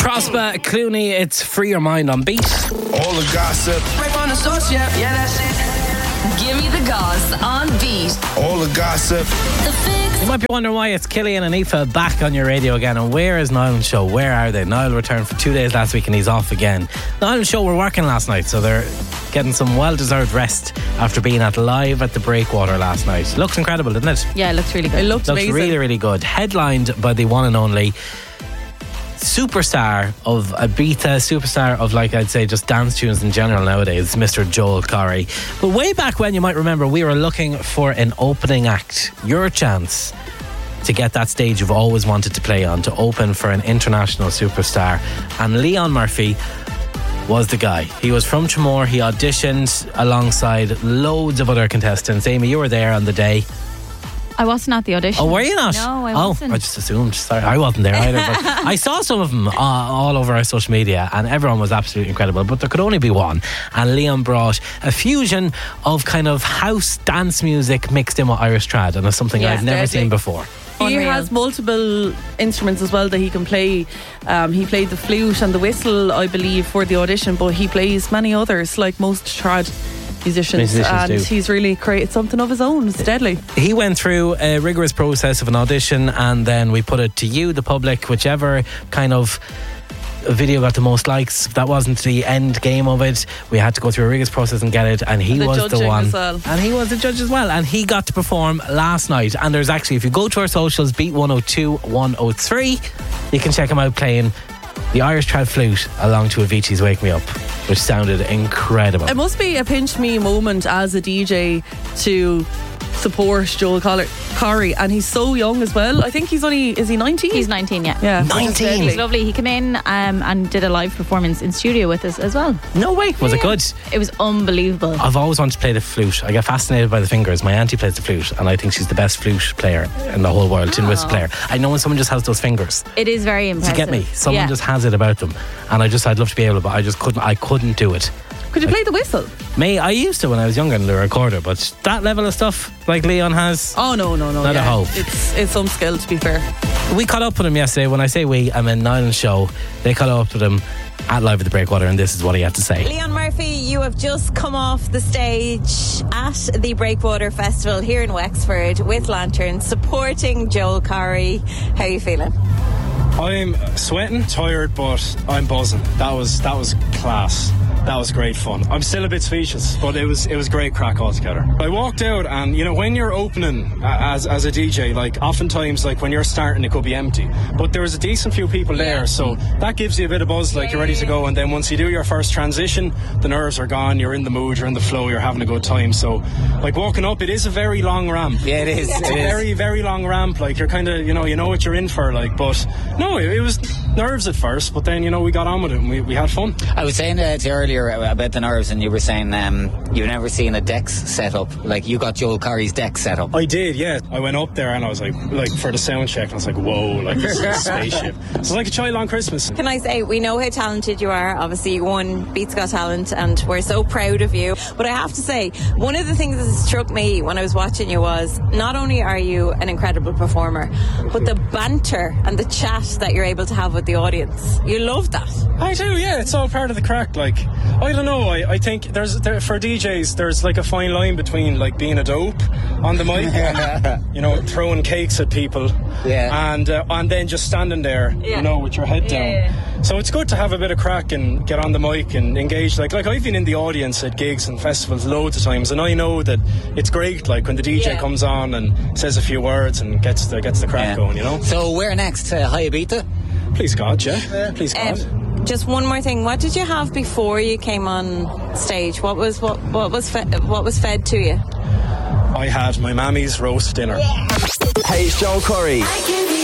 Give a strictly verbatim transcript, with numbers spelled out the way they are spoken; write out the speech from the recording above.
Prosper Clooney, it's Free Your Mind on Beat. All the gossip. Right on the source, yeah, yeah, that's it. Give me the goss on Beat. All the gossip. The Fix. You might be wondering why it's Killian and Aoife back on your radio again. And where is Niall and Show? Where are they? Niall returned for two days last week and he's off again. Niall and Show were working last night, so they're getting some well-deserved rest after being at live at the Breakwater last night. Looks incredible, didn't it? Yeah, it looks really good. It looked Looks amazing. really, really good. Headlined by the one and only superstar of Ibiza, superstar of, like, I'd say just dance tunes in general nowadays, Mister Joel Corry. But way back when, you might remember, we were looking for an opening act. Your chance to get that stage you've always wanted to play on, to open for an international superstar. And Leon Murphy was the guy. He was from Tramore. He auditioned alongside loads of other contestants. Amy, you were there on the day. I wasn't at the audition. Oh, were you not? No, I oh, wasn't. I just assumed. Sorry, I wasn't there either. But I saw some of them uh, all over our social media, and everyone was absolutely incredible. But there could only be one. And Leon brought a fusion of kind of house dance music mixed in with Irish trad, and it's something Yeah, I've never deadly. seen before. He Unreal. has multiple instruments as well that he can play. Um, he played the flute and the whistle, I believe, for the audition, but he plays many others, like most trad musicians, Musicians and do. he's really created something of his own. It's deadly. He went through a rigorous process of an audition, and then we put it to you, the public, whichever kind of video got the most likes. That wasn't the end game of it. We had to go through a rigorous process and get it, and he And the was the judging one as well. and he was the judge as well, and he got to perform last night. And there's actually, if you go to our socials, Beat one oh two, one oh three, you can check him out playing the Irish trad flute along to Avicii's Wake Me Up, which sounded incredible. It must be a pinch me moment as a D J to support Joel Collar- Corry, and he's so young as well. I think he's only, is he nineteen? He's nineteen, yeah. Yeah, nineteen. which is deadly. He's lovely. He came in um, and did a live performance in studio with us as well. No way, was it good? It was unbelievable. I've always wanted to play the flute. I get fascinated by the fingers. My auntie plays the flute, and I think she's the best flute player in the whole world, tin whistle player. I know when someone just has those fingers. It is very Do impressive. you get me? Someone yeah. just has it about them, and I just, I'd love to be able to, but I just couldn't. I couldn't do it. Could you play the whistle? Me, I used to when I was younger in the recorder, but that level of stuff like Leon has, Oh no, no, no. Not a yeah. hope. It's it's some skill, to be fair. we caught up with him yesterday. When I say we, I mean Niall and Show. They caught up with him at Live at the Breakwater, and this is what he had to say. Leon Murphy, you have just come off the stage at the Breakwater Festival here in Wexford with Lantern, supporting Joel Corry. How are you feeling? I'm sweating, tired, but I'm buzzing. That was that was class. That was great fun. I'm still a bit speechless, but it was it was great crack altogether. I walked out, and you know, when you're opening uh, as as a D J, like oftentimes, like when you're starting, it could be empty, but there was a decent few people there, so that gives you a bit of buzz, like you're ready to go. And then once you do your first transition, the nerves are gone. You're in the mood, you're in the flow, you're having a good time. So, like walking up, it is a very long ramp. Yeah, it is. It's It a is. very very long ramp. Like you're kind of, you know, you know what you're in for. Like, but no, it, it was nerves at first, but then you know we got on with it and we, we had fun. I was saying uh, to you earlier about the nerves, and you were saying um, you've never seen a Dex set up. Like, you got Joel Corry's Dex set up. I did, yeah. I went up there and I was like, like for the sound check, and I was like, whoa, like this is a spaceship. It's like a child on Christmas. Can I say, we know how talented you are. Obviously, you won Beats Got Talent, and we're so proud of you. But I have to say, one of the things that struck me when I was watching you was, not only are you an incredible performer, but the banter and the chat that you're able to have with the audience. You love that. I do, yeah. It's all part of the crack. Like, I don't know. I, I think there's there, for D Js, there's like a fine line between like being a dope on the mic, and, you know, throwing cakes at people, Yeah. and uh, and then just standing there, Yeah. you know, with your head down. Yeah. So it's good to have a bit of crack and get on the mic and engage. Like, like I've been in the audience at gigs and festivals loads of times, and I know that it's great. Like when the D J Yeah. comes on and says a few words and gets the gets the crack Yeah. going, you know. So where next? Uh, High Ibiza? Please God, yeah. Please God. Um, just one more thing. What did you have before you came on stage? What was what what was fe- what was fed to you? I had my mammy's roast dinner. Hey, it's Joel Corry. I give